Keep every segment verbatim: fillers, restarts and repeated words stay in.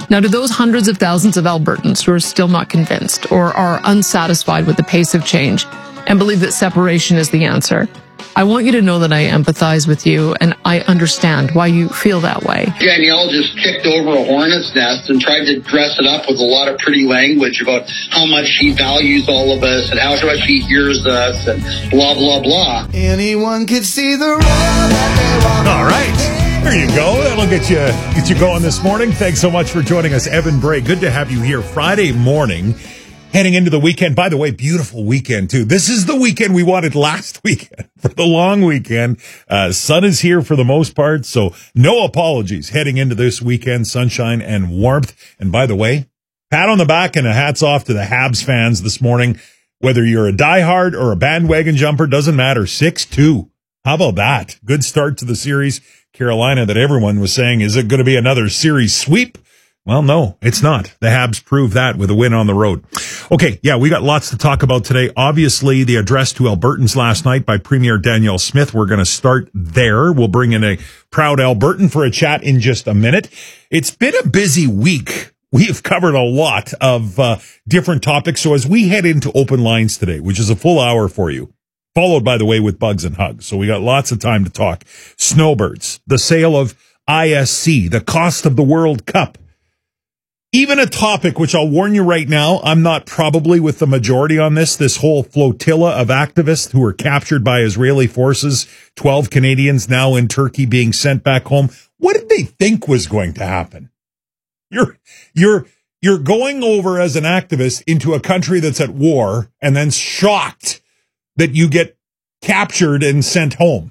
Now, to those hundreds of thousands of Albertans who are still not convinced or are unsatisfied with the pace of change and believe that separation is the answer, I want you to know that I empathize with you and I understand why you feel that way. Danielle just kicked over a hornet's nest and tried to dress it up with a lot of pretty language about how much she values all of us and how much she hears us and blah, blah, blah. Anyone could see the road that they walk. All right. There you go. That'll get you, get you going this morning. Thanks so much for joining us, Evan Bray. Good to have you here Friday morning. Heading into the weekend. By the way, beautiful weekend, too. This is the weekend we wanted last weekend for the long weekend. Uh, sun is here for the most part, so no apologies heading into this weekend. Sunshine and warmth. And by the way, pat on the back and a hats off to the Habs fans this morning. Whether you're a diehard or a bandwagon jumper, doesn't matter. six two. How about that? Good start to the series. Carolina that everyone was saying, is it going to be another series sweep? Well, no, it's not. The Habs proved that with a win on the road. Okay, yeah, we got lots to talk about today. Obviously, the address to Albertans last night by Premier Danielle Smith. We're going to start there. We'll bring in a proud Albertan for a chat in just a minute. It's been a busy week. We've covered a lot of uh, different topics. So as we head into open lines today, which is a full hour for you, followed, by the way, with Bugs and Hugs. So we got lots of time to talk. Snowbirds, the sale of I S C, the cost of the World Cup. Even a topic which I'll warn you right now, I'm not probably with the majority on this, this whole flotilla of activists who were captured by Israeli forces, twelve Canadians now in Turkey being sent back home. What did they think was going to happen? You're, you're, you're going over as an activist into a country that's at war and then shocked that you get captured and sent home.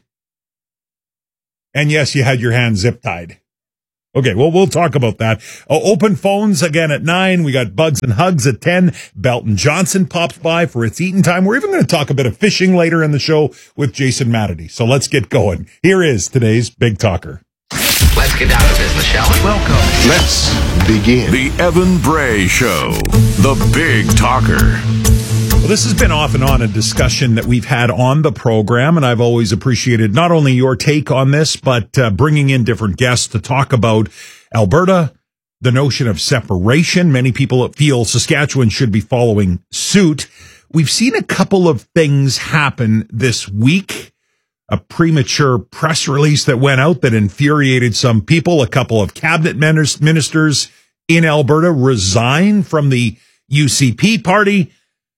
And yes, you had your hands zip tied. Okay, well, we'll talk about that. Uh, open phones again at nine. We got Bugs and Hugs at ten. Belton Johnson pops by for It's Eating Time. We're even going to talk a bit of fishing later in the show with Jason Matity. So let's get going. Here is today's Big Talker. Let's get down to business, shall we? Welcome. Let's begin. The Evan Bray Show, the Big Talker. Well, this has been off and on a discussion that we've had on the program, and I've always appreciated not only your take on this, but uh, bringing in different guests to talk about Alberta, the notion of separation. Many people feel Saskatchewan should be following suit. We've seen a couple of things happen this week. A premature press release that went out that infuriated some people. A couple of cabinet ministers in Alberta resigned from the U C P party.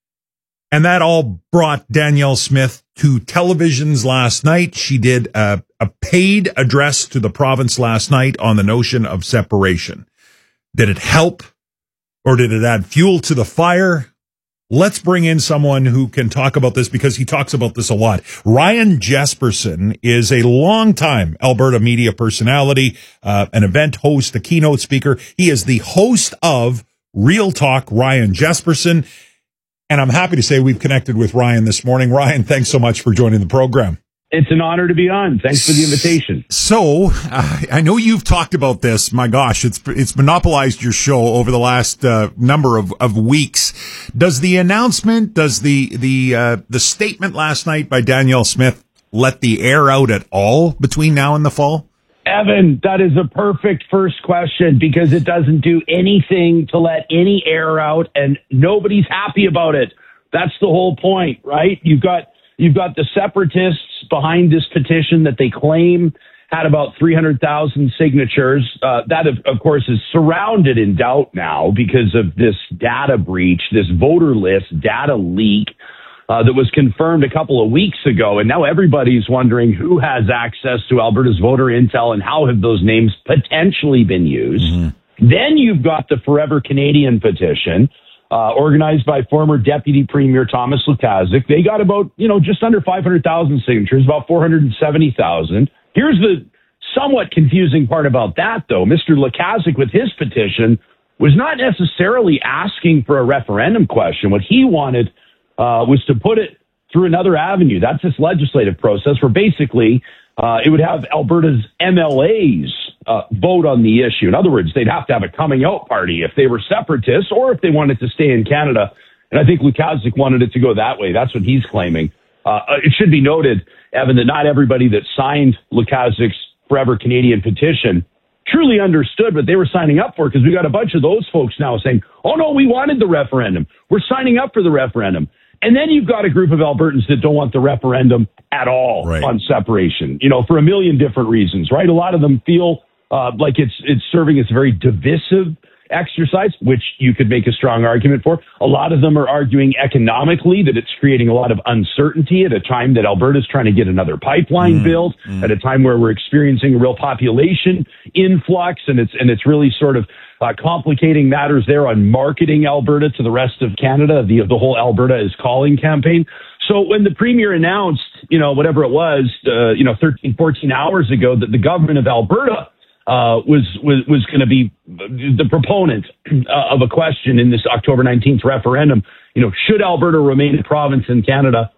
And that all brought Danielle Smith to televisions last night. She did a, a paid address to the province last night on the notion of separation. Did it help or did it add fuel to the fire? Let's bring in someone who can talk about this because he talks about this a lot. Ryan Jesperson is a longtime Alberta media personality, uh, an event host, a keynote speaker. He is the host of Real Talk, Ryan Jesperson. And I'm happy to say we've connected with Ryan this morning. Ryan, thanks so much for joining the program. It's an honor to be on. Thanks for the invitation. So, uh, I know you've talked about this. My gosh, it's it's monopolized your show over the last uh, number of, of weeks. Does the announcement, does the the uh, the statement last night by Danielle Smith let the air out at all between now and the fall? Evan, that is a perfect first question because it doesn't do anything to let any air out and nobody's happy about it. That's the whole point, right? You've got you've got the separatists behind this petition that they claim had about three hundred thousand signatures. Uh, that, of, of course, is surrounded in doubt now because of this data breach, this voter list data leak. Uh, that was confirmed a couple of weeks ago, and now everybody's wondering who has access to Alberta's voter intel and how have those names potentially been used. Mm-hmm. Then you've got the Forever Canadian petition, uh, organized by former Deputy Premier Thomas Lukaszuk. They got about, you know, just under five hundred thousand signatures, about four hundred seventy thousand. Here's the somewhat confusing part about that, though. Mister Lukaszuk, with his petition, was not necessarily asking for a referendum question. What he wanted Uh, was to put it through another avenue. That's this legislative process where basically uh, it would have Alberta's M L As uh, vote on the issue. In other words, they'd have to have a coming out party if they were separatists or if they wanted to stay in Canada. And I think Lukaszuk wanted it to go that way. That's what he's claiming. Uh, it should be noted, Evan, that not everybody that signed Lukaszuk's Forever Canadian petition truly understood what they were signing up for, because we got a bunch of those folks now saying, oh, no, we wanted the referendum. We're signing up for the referendum. And then you've got a group of Albertans that don't want the referendum at all right. on separation, you know, for a million different reasons, right? A lot of them feel uh, like it's it's serving as a very divisive exercise, which you could make a strong argument for. A lot of them are arguing economically that it's creating a lot of uncertainty at a time that Alberta's trying to get another pipeline mm, built, mm. at a time where we're experiencing a real population influx, and it's and it's really sort of uh, complicating matters there on marketing Alberta to the rest of Canada, the the whole Alberta is Calling campaign. So when the Premier announced, you know, whatever it was, uh, you know, thirteen, fourteen hours ago, that the government of Alberta Uh, was was was going to be the proponent uh, of a question in this October nineteenth referendum. You know, should Alberta remain a province in Canada,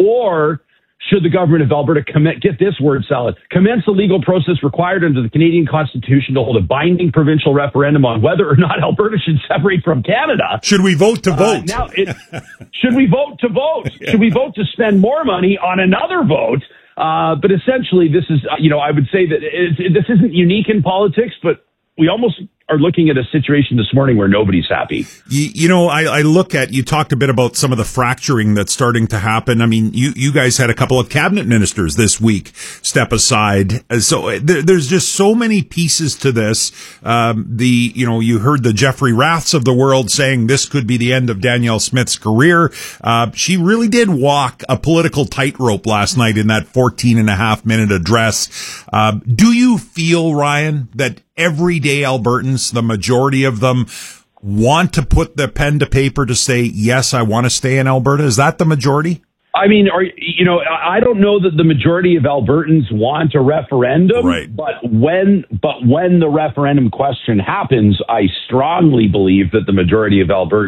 or should the government of Alberta commit, get this word salad, commence the legal process required under the Canadian Constitution to hold a binding provincial referendum on whether or not Alberta should separate from Canada? Should we vote to vote? Uh, now, it, should we vote to vote? Yeah. Should we vote to spend more money on another vote? Uh, but essentially, this is, uh, you know, I would say that it, it, this isn't unique in politics, but we almost are looking at a situation this morning where nobody's happy. You, you know, I, I look at, you talked a bit about some of the fracturing that's starting to happen. I mean, you, you guys had a couple of cabinet ministers this week step aside. So there, there's just so many pieces to this. Um, the, you know, you heard the Jeffrey Raths of the world saying this could be the end of Danielle Smith's career. Uh, she really did walk a political tightrope last night in that fourteen and a half minute address. Uh, do you feel, Ryan, that everyday Albertans, the majority of them, want to put the pen to paper to say, yes, I want to stay in Alberta? Is that the majority? I mean, are, you know, I don't know that the majority of Albertans want a referendum, right. but when, but when the referendum question happens, I strongly believe that the majority of Albertans